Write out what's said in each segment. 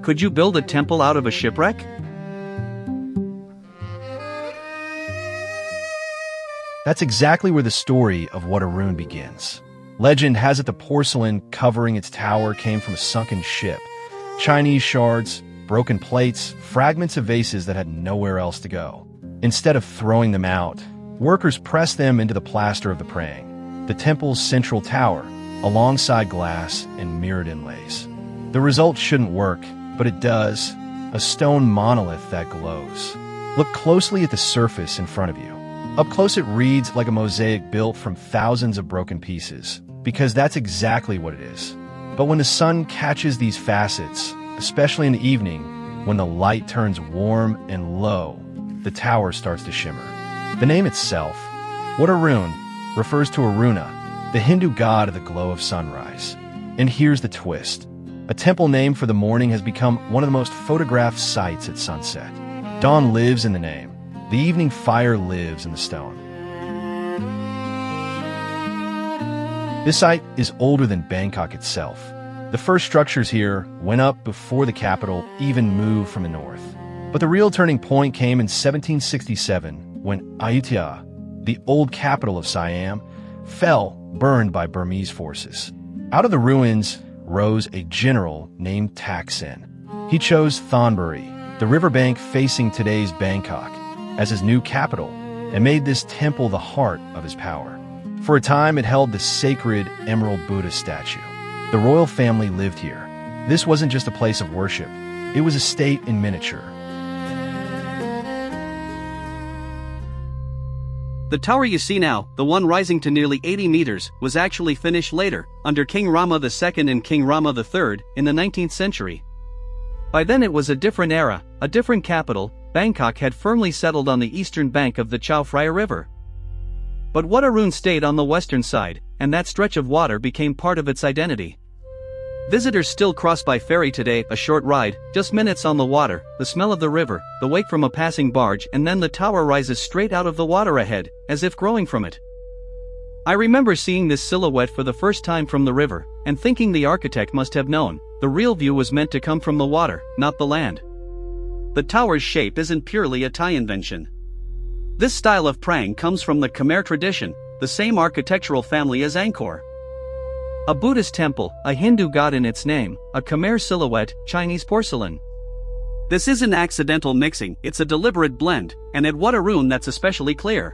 Could you build a temple out of a shipwreck? That's exactly where the story of Wat Arun begins. Legend has it the porcelain covering its tower came from a sunken ship. Chinese shards, broken plates, fragments of vases that had nowhere else to go. Instead of throwing them out, workers pressed them into the plaster of the praying, the temple's central tower, alongside glass and mirrored inlays. The result shouldn't work, but it does. A stone monolith that glows. Look closely at the surface in front of you. Up close it reads like a mosaic built from thousands of broken pieces, because that's exactly what it is. But when the sun catches these facets, especially in the evening, when the light turns warm and low, the tower starts to shimmer. The name itself, Wat Arun, refers to Aruna, the Hindu god of the glow of sunrise. And here's the twist. A temple named for the morning has become one of the most photographed sights at sunset. Dawn lives in the name. The evening fire lives in the stone. This site is older than Bangkok itself. The first structures here went up before the capital even moved from the north. But the real turning point came in 1767 when Ayutthaya, the old capital of Siam, fell, burned by Burmese forces. Out of the ruins rose a general named Thaksin. He chose Thonburi, the riverbank facing today's Bangkok, as his new capital, and made this temple the heart of his power. For a time, it held the sacred Emerald Buddha statue. The royal family lived here. This wasn't just a place of worship. It was a state in miniature. The tower you see now, the one rising to nearly 80 meters, was actually finished later, under King Rama II and King Rama III, in the 19th century. By then it was a different era, a different capital. Bangkok had firmly settled on the eastern bank of the Chao Phraya River. But Wat Arun stayed on the western side, and that stretch of water became part of its identity. Visitors still cross by ferry today, a short ride, just minutes on the water, the smell of the river, the wake from a passing barge, and then the tower rises straight out of the water ahead, as if growing from it. I remember seeing this silhouette for the first time from the river, and thinking the architect must have known, the real view was meant to come from the water, not the land. The tower's shape isn't purely a Thai invention. This style of praying comes from the Khmer tradition, the same architectural family as Angkor. A Buddhist temple, a Hindu god in its name, a Khmer silhouette, Chinese porcelain. This isn't accidental mixing, it's a deliberate blend, and at Wat Arun that's especially clear.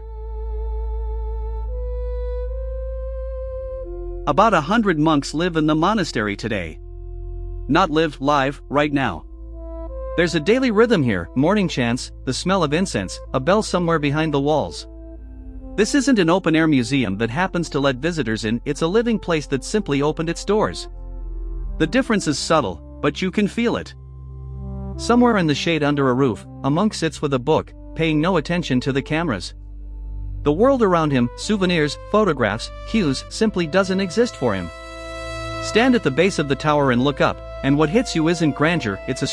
About 100 monks live in the monastery today. Not live right now. There's a daily rhythm here, morning chants, the smell of incense, a bell somewhere behind the walls. This isn't an open-air museum that happens to let visitors in, it's a living place that simply opened its doors. The difference is subtle, but you can feel it. Somewhere in the shade under a roof, a monk sits with a book, paying no attention to the cameras. The world around him, souvenirs, photographs, cues, simply doesn't exist for him. Stand at the base of the tower and look up, and what hits you isn't grandeur, it's a